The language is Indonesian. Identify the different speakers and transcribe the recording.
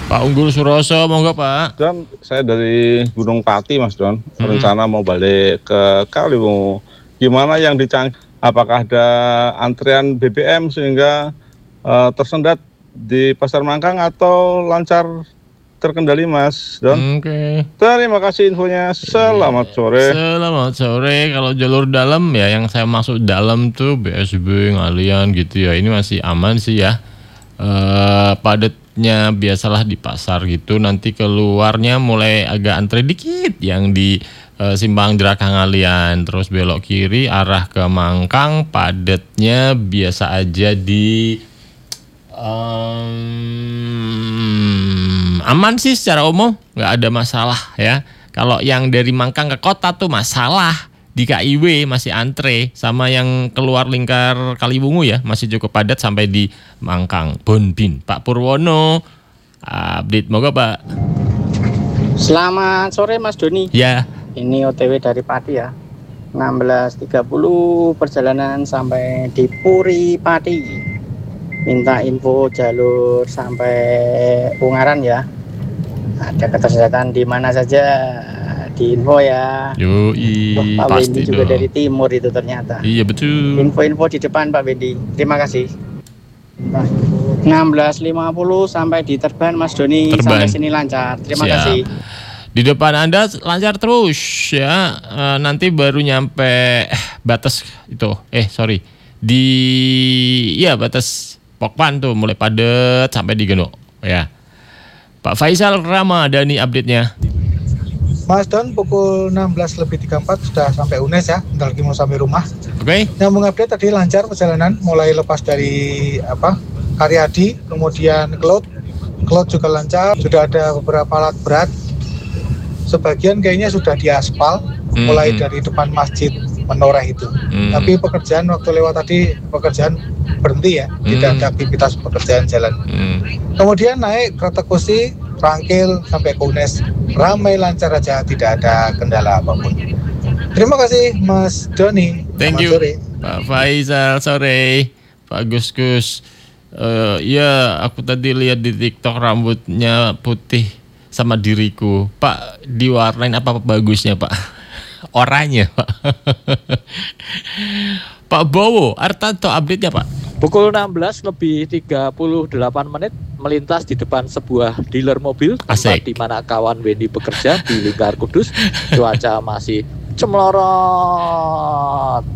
Speaker 1: Pak Unggul Suroso, monggo Pak.
Speaker 2: Don, saya dari Gunung Pati Mas Don, rencana mau balik ke Kaliwungu. Gimana yang apakah ada antrian BBM sehingga tersendat di Pasar Mangkang atau lancar terkendali Mas Don?
Speaker 1: Oke.
Speaker 2: Terima kasih infonya, selamat sore.
Speaker 1: Selamat sore. Kalau jalur dalam ya, yang saya maksud dalam tuh BSB, Ngalian gitu ya, ini masih aman sih ya. Padatnya biasalah di pasar gitu, nanti keluarnya mulai agak antre dikit yang di Simpang Jerakah Ngalian, terus belok kiri arah ke Mangkang padatnya biasa aja di aman sih secara umum, nggak ada masalah ya. Kalau yang dari Mangkang ke kota tuh masalah. Di KIW masih antre, sama yang keluar lingkar Kaliwungu ya masih cukup padat sampai di Mangkang. Bonbin, Pak Purwono, update moga Pak.
Speaker 3: Selamat sore Mas Doni.
Speaker 1: Ya.
Speaker 3: Ini OTW dari Pati ya. 16.30 perjalanan sampai di Puri Pati. Minta info jalur sampai Ungaran ya. Ada ketersediaan di mana saja, di info ya.
Speaker 1: Yoi,
Speaker 3: Pak
Speaker 1: pasti
Speaker 3: Wendy juga
Speaker 1: dong.
Speaker 3: dari timur itu ternyata.
Speaker 1: Iya betul.
Speaker 3: Info-info di depan Pak Wendy. Terima kasih. 16.50 sampai di Terban Mas Doni.
Speaker 1: Terban.
Speaker 3: Sampai sini lancar. Terima
Speaker 1: Siap.
Speaker 3: kasih.
Speaker 1: Di depan Anda lancar terus ya. Nanti baru nyampe batas itu. Batas Pokpan tuh mulai padat sampai di Genuk ya. Pak Faisal Ramadhani update-nya.
Speaker 4: Mas Don, pukul 16.34 sudah sampai UNES ya, bentar lagi mau sampai rumah.
Speaker 1: Oke.
Speaker 4: Yang mengupdate tadi lancar perjalanan, mulai lepas dari Karyadi, kemudian Kelot juga lancar, sudah ada beberapa alat berat. Sebagian kayaknya sudah diaspal, mulai dari depan Masjid Menoreh itu. Tapi pekerjaan waktu lewat tadi, pekerjaan berhenti ya, tidak ada aktivitas pekerjaan jalan. Kemudian naik kereta kursi, Rangkil sampai ke UNES, ramai lancar aja, tidak ada kendala apapun. Terima kasih Mas Doni.
Speaker 1: Thank you.
Speaker 4: Sore.
Speaker 1: Pak Faisal, sore. Pak Gus. Ya aku tadi lihat di TikTok rambutnya putih sama diriku. Pak, diwarnain apa bagusnya Pak? Oranye Pak. Pak Bowo, Artanto update-nya Pak.
Speaker 5: Pukul 16.38 melintas di depan sebuah dealer mobil tempat di mana kawan Wendy bekerja di Lingkar Kudus. Cuaca masih cemlorot.